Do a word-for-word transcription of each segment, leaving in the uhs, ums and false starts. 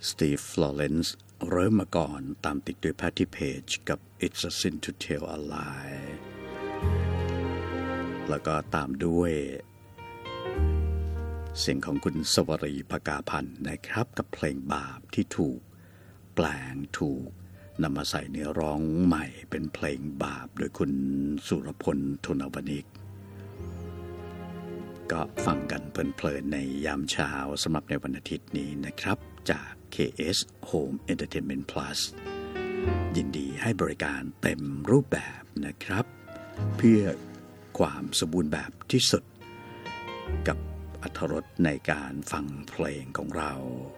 สตีฟ ฟลอเรนซ์เริ่มมาก่อนตามติดด้วย Patti Page กับ It's a Sin to Tell a Lie แล้วก็ตามด้วยเสียงของคุณสวรีภกาพันธ์นะครับกับเพลงบาปที่ถูกแปลงถูกนำมาใส่เนื้อร้องใหม่เป็นเพลงบาปโดยคุณสุรพลทุนวณิกก็ฟังกันเพลินๆในยามเช้าสำหรับในวันอาทิตย์นี้นะครับจาก เค เอส Home Entertainment Plus ยินดีให้บริการเต็มรูปแบบนะครับเพื่อความสมบูรณ์แบบที่สุดกับอรรถรสในการฟังเพลงของเรา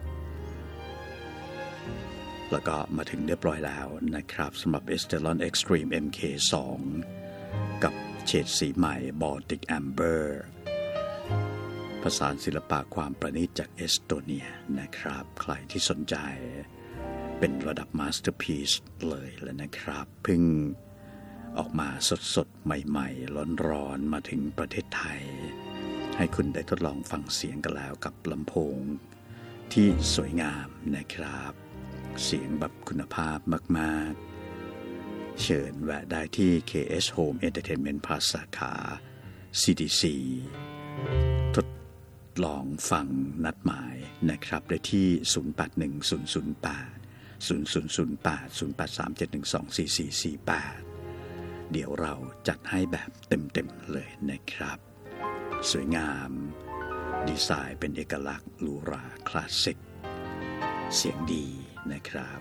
แล้วก็มาถึงเรียบร้อยแล้วนะครับสำหรับ Estelan Extreme เอ็ม เค ทู กับเฉดสีใหม่ Baltic Amber ผสานศิลปะความประณีตจากเอสโตเนียนะครับใครที่สนใจเป็นระดับ Masterpiece เลยแล้วนะครับเพิ่งออกมาสดๆใหม่ๆร้อนๆมาถึงประเทศไทยให้คุณได้ทดลองฟังเสียงกันแล้วกับลำโพงที่สวยงามนะครับเสียงแบบคุณภาพมากๆเชิญแวะได้ที่ เค เอส Home Entertainment Plus สาขา ซี ดี ซี ทดลองฟังนัดหมายนะครับได้ที่ ศูนย์ แปด หนึ่ง ศูนย์ ศูนย์ แปด ศูนย์ ศูนย์ ศูนย์ แปด ศูนย์ แปด สาม เจ็ด หนึ่ง สอง สี่ สี่ สี่ แปดเดี๋ยวเราจัดให้แบบเต็มๆเลยนะครับสวยงามดีไซน์เป็นเอกลักษณ์หรูหราคลาสสิกเสียงดีนะครับ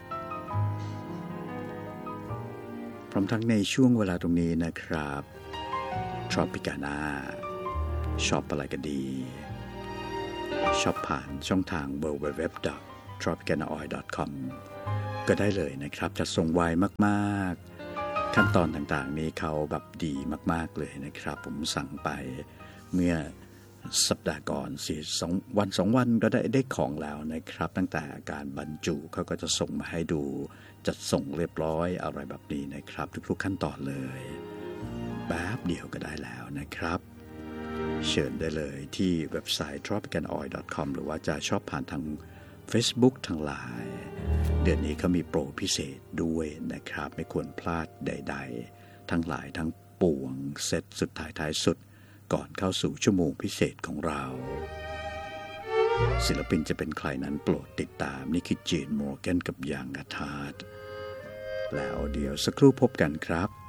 พร้อมทั้งในช่วงเวลาตรงนี้นะครับชอบพิกาน่าชอบอะไรก็ดีชอบผ่านช่องทาง ดับเบิลยู ดับเบิลยู ดับเบิลยู ดอท ทรอปิกาน่าออยล์ ดอท คอม ก็ได้เลยนะครับจะส่งไวมากๆขั้นตอนต่างๆนี้เขาแบบดีมากๆเลยนะครับผมสั่งไปเมื่อสัปดาห์ก่อนสี่สองวันสองวันก็ได้ได้ของแล้วนะครับตั้งแต่การบรรจุเขาก็จะส่งมาให้ดูจัดส่งเรียบร้อยอะไรแบบนี้นะครับทุกๆขั้นตอนเลยแป๊บเดียวก็ได้แล้วนะครับเชิญได้เลยที่เว็บไซต์ ทรอปิกาน่าออยล์ ดอท คอม หรือว่าจะชอบผ่านทาง Facebook ทาง ไลน์ เดือนนี้เขามีโปรพิเศษด้วยนะครับไม่ควรพลาดใดๆทั้งหลายทั้งปวงเซตสุดท้ายท้ายสุดก่อนเข้าสู่ชั่วโมงพิเศษของเราศิลปินจะเป็นใครนั้นโปรดติดตามนี่คือจีน มอร์แกนกับยางอาทาร์แล้วเดี๋ยวสักครู่พบกันครับ